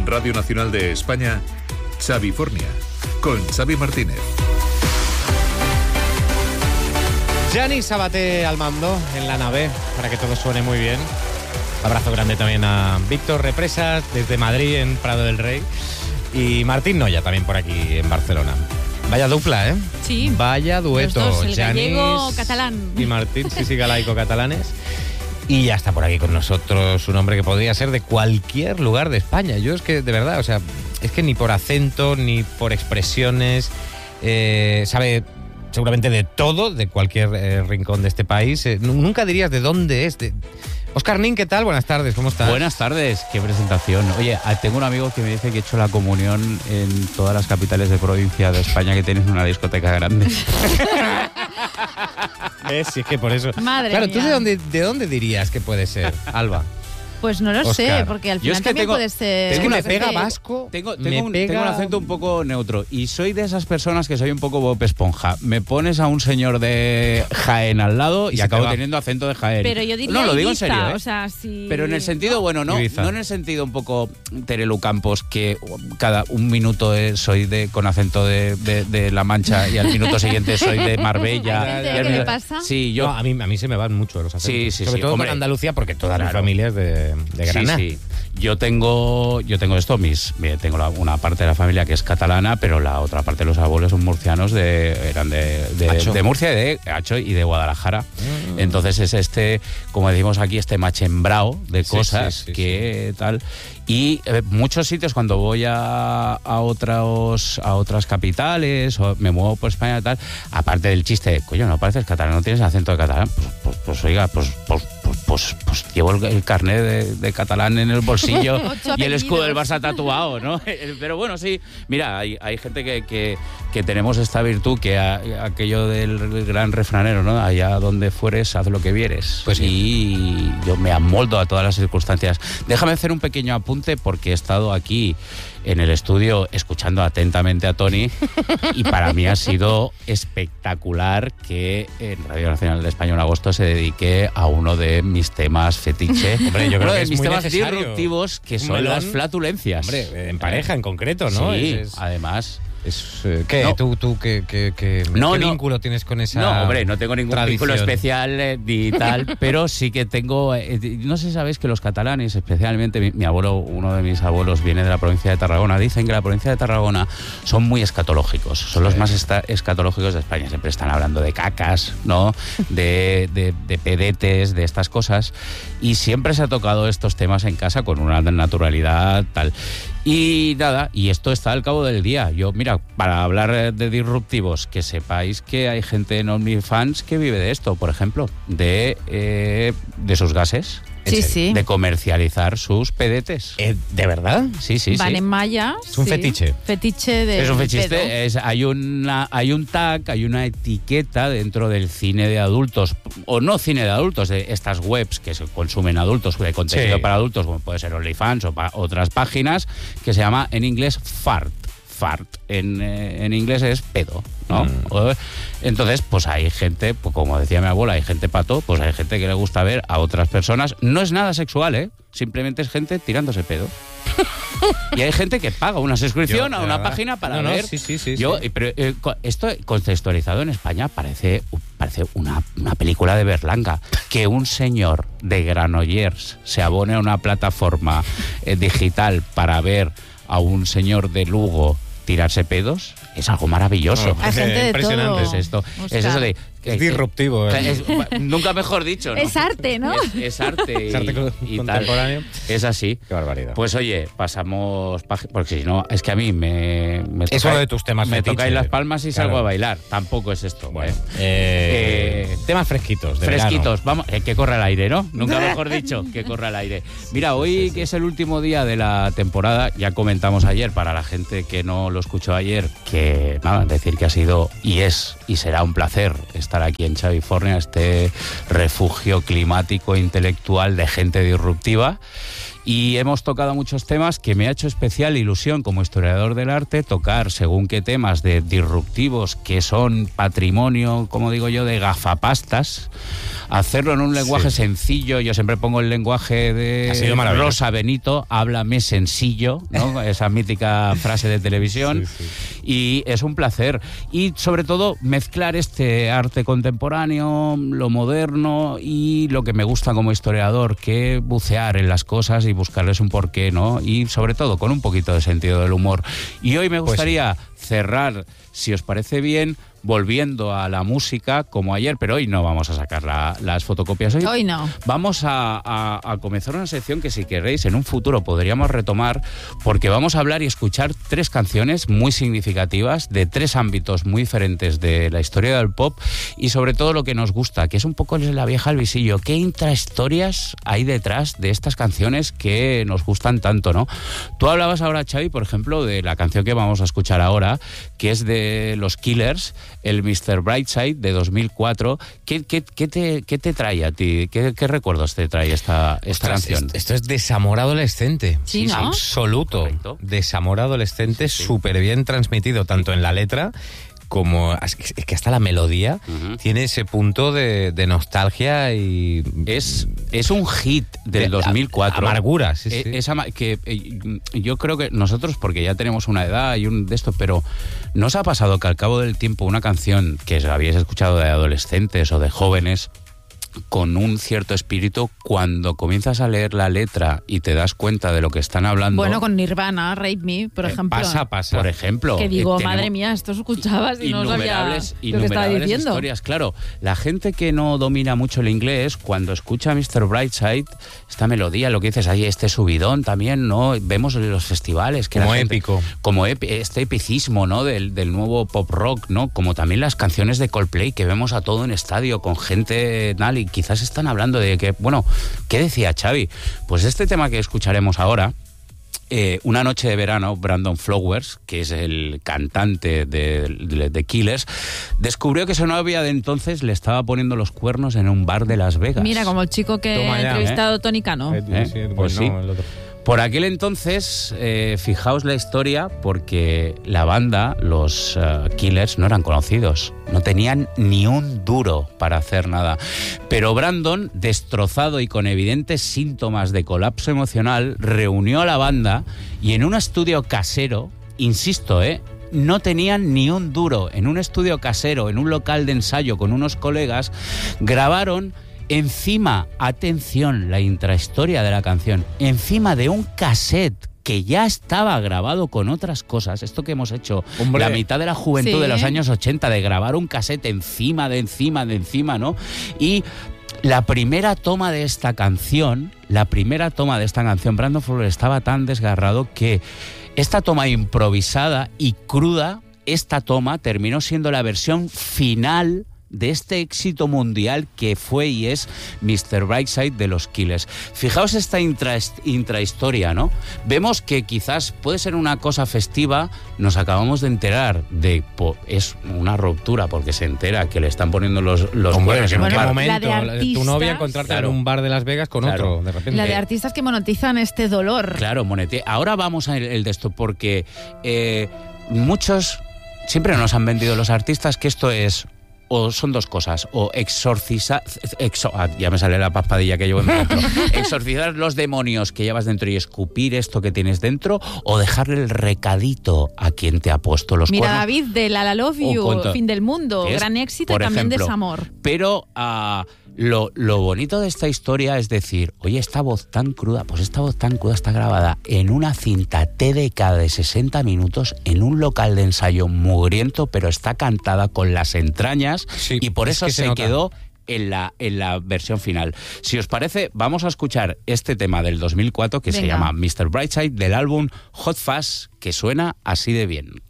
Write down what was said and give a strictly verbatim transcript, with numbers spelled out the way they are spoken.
Radio Nacional de España, Xavifornia, con Xavi Martínez. Gianni Sabaté al mando en la nave, para que todo suene muy bien. Abrazo grande también a Víctor Represas desde Madrid, en Prado del Rey. Y Martín Noya también por aquí en Barcelona. Vaya dupla, ¿eh? Sí. Vaya dueto. Los dos, el Giannis gallego catalán. Y Martín, sí, sí, galaico catalanes. Y ya está por aquí con nosotros un hombre que podría ser de cualquier lugar de España. Yo es que, de verdad, o sea, es que ni por acento, ni por expresiones, eh, sabe seguramente de todo, de cualquier eh, rincón de este país. Eh, nunca dirías de dónde es. De... Óscar Nin, ¿qué tal? Buenas tardes, ¿cómo estás? Buenas tardes, qué presentación. Oye, tengo un amigo que me dice que he hecho la comunión en todas las capitales de provincia de España que tienen una discoteca grande. ¿Ves? Sí, es que por eso. Madre claro, mía. ¿tú de dónde, de dónde dirías que puede ser, Alba? Pues no lo Oscar. sé, porque al Yo final es que también tengo- puede ser... Es que Tengo me una- pega de- vasco. Tengo, me tengo, un, pega... tengo un acento un poco neutro y soy de esas personas que soy un poco Bob Esponja. Me pones a un señor de Jaén al lado y, Y se te acabo va. teniendo acento de Jaén. Pero yo diría No, lo digo en Ibiza, serio, ¿eh? o sea, si... Pero en el sentido, bueno, no, Ibiza. no en el sentido un poco Terelu Campos, que cada un minuto eh, soy de con acento de, de, de La Mancha y al minuto siguiente soy de Marbella. Hay gente Y al que le minuto- pasa. Sí, yo... No, a, mí, a mí se me van mucho los acentos. Sí, sí, Sobre sí, todo hombre. con Andalucía, porque toda mi Claro. familia es de, de Granada. Sí, sí. Yo tengo, yo tengo esto, mis, eh, tengo la- una parte de la familia que es catalana, pero la otra parte de los abuelos son murcianos, de, eran de, de, Acho. de Murcia, y de Acho y de Guadalajara. Mm. Entonces es este, como decimos aquí, este machembrao de Sí, cosas sí, sí, que tal. Y eh, muchos sitios cuando voy a, a otros a otras capitales o me muevo por España y tal, aparte del chiste de, coño, no pareces catalán, no tienes acento de catalán, pues, pues, pues oiga, pues, pues, pues, pues, pues llevo el, el carnet de, de catalán en el bolsillo Ocho y el escudo del apellidos. Barça tatuado, ¿no? Pero bueno, sí, mira, hay, hay gente que, que, que tenemos esta virtud, que a- aquello del gran refranero, ¿no? Allá donde fueres, haz lo que vieres. Pues sí. Y yo me amoldo a todas las circunstancias. Déjame hacer un pequeño apunte porque he estado aquí en el estudio escuchando atentamente a Tony y para mí ha sido espectacular que en Radio Nacional de España en agosto se dedique a uno de mis temas fetiche. Hombre, yo creo uno que de es mis muy temas necesario. disruptivos que Un son melón. las flatulencias. Hombre, en pareja en concreto, ¿no? Sí, Es- es- además. es, eh, ¿Qué? No. ¿Tú, tú qué, qué, qué, No, qué no. vínculo tienes con esa No, hombre, no tengo ningún tradición? vínculo especial eh, ni tal, pero sí que tengo, eh, no sé si sabéis que los catalanes, especialmente mi, mi abuelo, uno de mis abuelos viene de la provincia de Tarragona, dicen que la provincia de Tarragona son muy escatológicos, son los Sí. más esta- escatológicos de España, siempre están hablando de cacas, ¿no? De, de, de pedetes, de estas cosas, y siempre se ha tocado estos temas en casa con una naturalidad tal. Y nada, y esto está al cabo del día. Yo, mira, para hablar eh, de disruptivos, que sepáis que hay gente en OnlyFans que vive de esto, por ejemplo, de, eh, de sus gases, Sí, sí. de comercializar sus pedetes. Eh, ¿De verdad? Sí, sí, Van sí. en malla. Es un sí. fetiche. Fetiche de Es un pedo. fetiche, es, hay, una, hay un tag, hay una etiqueta dentro del cine de adultos, o no cine de adultos, de estas webs que se consumen adultos, de contenido Sí. para adultos, como puede ser OnlyFans o pa- otras páginas, que se llama en inglés fart. Fart. En, eh, en inglés es pedo, ¿no? Mm. O- Entonces, pues hay gente, pues como decía mi abuela, hay gente pato, pues hay gente que le gusta ver a otras personas. No es nada sexual, ¿eh? Simplemente es gente tirándose pedo. Y hay gente que paga una suscripción Yo, a de una verdad. página para No, no, ver. sí, sí, sí, Yo, sí. pero, eh, co- esto contextualizado en España parece, parece una, una película de Berlanga. Que un señor de Granollers se abone a una plataforma eh, digital para ver a un señor de Lugo tirarse pedos es algo maravilloso. No, Hay gente de Impresionante. todo. Es esto, Oscar. es eso de... Es disruptivo. ¿eh? es- nunca mejor dicho, ¿no? Es arte, ¿no? Es, es arte. Es arte y- co- y tal. contemporáneo. Es así. Qué barbaridad. Pues oye, pasamos pag- porque si no, es que a mí me, me Es uno de tus temas me fetiche. tocáis las palmas y salgo Claro. a bailar. Tampoco es esto. Bueno, ¿eh? eh, Eh, temas fresquitos. De Fresquitos, verano. vamos, eh, que corra el aire, ¿no? Nunca mejor dicho, que corra el aire. Mira, hoy que es el último día de la temporada, ya comentamos ayer, para la gente que no lo escuchó ayer, que nada, decir que ha sido y es y será un placer estar aquí en Xavifornia, este refugio climático e intelectual de gente disruptiva. Y hemos tocado muchos temas que me ha hecho especial ilusión como historiador del arte tocar según qué temas de disruptivos que son patrimonio, como digo yo, de gafapastas, hacerlo en un lenguaje sí. sencillo. Yo siempre pongo el lenguaje de Rosa Benito, háblame sencillo, ¿no? Esa mítica frase de televisión. Sí, sí. Y es un placer. Y sobre todo mezclar este arte contemporáneo, lo moderno y lo que me gusta como historiador, que bucear en las cosas y buscarles un porqué, ¿no? Y sobre todo con un poquito de sentido del humor. Y hoy me gustaría pues, cerrar, si os parece bien, volviendo a la música como ayer, pero hoy no vamos a sacar la, las fotocopias. Hoy, hoy no. Vamos a, a, a comenzar una sección que si queréis en un futuro podríamos retomar, porque vamos a hablar y escuchar tres canciones muy significativas de tres ámbitos muy diferentes de la historia del pop y sobre todo lo que nos gusta, que es un poco la vieja al visillo. ¿Qué intrahistorias hay detrás de estas canciones que nos gustan tanto, no? Tú hablabas ahora, Xavi, por ejemplo, de la canción que vamos a escuchar ahora, que es de los Killers, el mister Brightside de dos mil cuatro. ¿Qué, qué, qué, te, qué te trae a ti? ¿Qué, qué recuerdos te trae esta, esta Ostras, canción? Esto, esto es desamor adolescente. Sí, ¿no? Absoluto. Correcto. Desamor adolescente, Sí, sí. súper bien transmitido, tanto en la letra como... Es que hasta la melodía Uh-huh. tiene ese punto de, de nostalgia y... Es, es un hit del de- dos mil cuatro. Amargura, sí, Eh, sí. esa ma- que eh, yo creo que nosotros, porque ya tenemos una edad y un de esto, pero ¿no os ha pasado que al cabo del tiempo una canción que habíais escuchado de adolescentes o de jóvenes con un cierto espíritu, cuando comienzas a leer la letra y te das cuenta de lo que están hablando? Bueno, con Nirvana, Rape Me, por Eh, ejemplo. Pasa, pasa. Por ejemplo, Que digo, eh, tenemos madre mía, esto escuchabas y no sabía innumerables, lo que estaba innumerables diciendo. historias. Claro, la gente que no domina mucho el inglés, cuando escucha a mister Brightside, esta melodía, lo que dices, ahí este subidón también, ¿no? Vemos en los festivales que Como la gente- épico. como epi- este epicismo, ¿no? Del, del nuevo pop rock, ¿no? Como también las canciones de Coldplay que vemos a todo en estadio con gente tal, y quizás están hablando de que, bueno, ¿qué decía Xavi? Pues este tema que escucharemos ahora, eh, Una noche de verano, Brandon Flowers, que es el cantante de, de, de Killers, descubrió que su novia de entonces le estaba poniendo los cuernos en un bar de Las Vegas. Mira, como el chico que Toma ha ya, entrevistado Tony Cano. Eh, ¿Eh? sí, Pues sí. no, el otro. Por aquel entonces, eh, fijaos la historia, porque la banda, los uh, Killers, no eran conocidos. No tenían ni un duro para hacer nada. Pero Brandon, destrozado y con evidentes síntomas de colapso emocional, reunió a la banda y en un estudio casero, insisto, ¿eh? no tenían ni un duro, en un estudio casero, en un local de ensayo con unos colegas, grabaron encima, atención, la intrahistoria de la canción, encima de un cassette que ya estaba grabado con otras cosas, esto que hemos hecho, Hombre. la mitad de la juventud Sí. de los años ochenta, de grabar un cassette encima, de encima, de encima, ¿no? Y la primera toma de esta canción, la primera toma de esta canción, Brandon Flowers estaba tan desgarrado que esta toma improvisada y cruda, esta toma terminó siendo la versión final de este éxito mundial que fue y es mister Brightside de los Killers. Fijaos esta intra, intrahistoria, ¿no? Vemos que quizás puede ser una cosa festiva, nos acabamos de enterar de... Po, es una ruptura porque se entera que le están poniendo los, los Hombre, cuernos en ¿en un qué Bueno, bar. la momento? de La- tu artistas- novia encontrarte Claro. en un bar de Las Vegas con Claro. otro, de repente. La de artistas que monetizan este dolor. Claro, monete. Ahora vamos a el de esto porque eh, muchos siempre nos han vendido los artistas que esto es, o son dos cosas, o exorcizar, exo, ah, ya me sale la paspadilla que llevo en dentro, exorcizar los demonios que llevas dentro y escupir esto que tienes dentro, o dejarle el recadito a quien te ha puesto los Mira, cuernos. David, de La La Love Un You, cuento. Fin del Mundo, Es, gran éxito y por también ejemplo, desamor. Pero ah, lo, lo bonito de esta historia es decir, oye, esta voz tan cruda, pues esta voz tan cruda está grabada en una cinta T D K de sesenta minutos en un local de ensayo mugriento, pero está cantada con las entrañas Sí, y por es eso que se se nota. quedó en la, en la versión final. Si os parece, vamos a escuchar este tema del dos mil cuatro que se Venga. llama mister Brightside del álbum Hot Fuzz, que suena así de bien.